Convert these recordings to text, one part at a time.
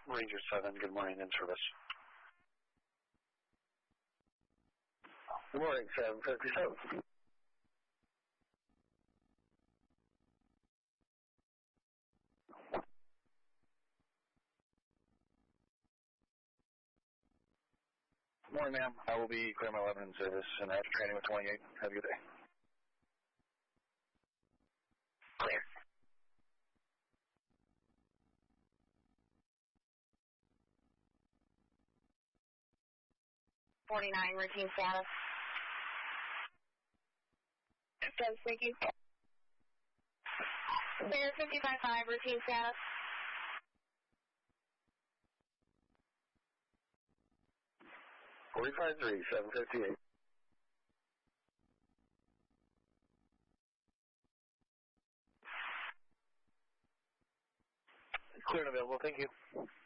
Ranger 7, good morning, in service. Good morning, 757. Good morning, ma'am. I will be clearing my 11 in service and after training with 28. Have a good day. Clear. .49 routine status. Yes, thank you. Clear 55.5 routine status. .45 3, 758. Clear and available, thank you.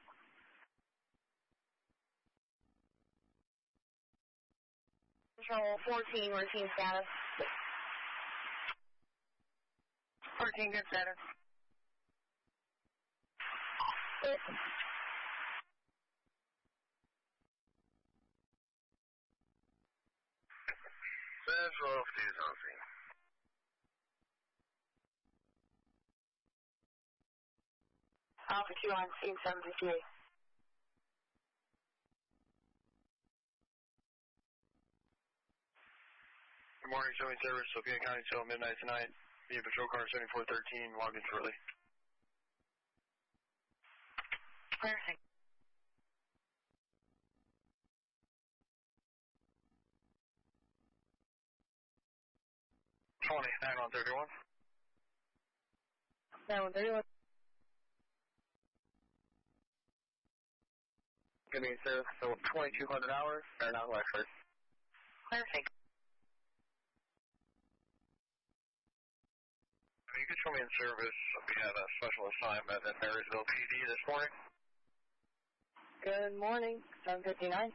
Control 14 routine status. 14 good status. Central, please, Elsie. Alpha 2 on scene 758. Good morning, showing service, Sophia County till midnight tonight. Via patrol car 7413, logged in shortly. Clear, thank you. Twenty 9131. 9131. Give me, sir, so 2,200 hours, or not Lexford. Clear, thank you. You can show me in service. We had a special assignment at Marysville PD this morning. Good morning, 759.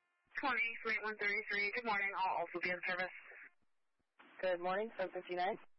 20, 133. Good morning. I'll also be in service. Good morning, 759.